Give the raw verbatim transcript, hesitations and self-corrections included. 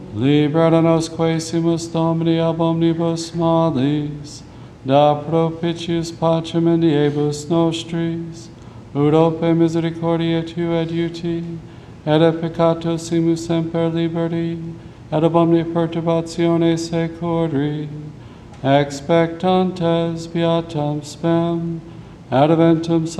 Libera nos quaesimus Domini ab omnibus malis, da propitius pacem in diebus nostris, ut ope misericordia tua et iuti, et a peccato simus semper liberi, et ab omnia perturbatione securi, expectantes beatam spem, adventum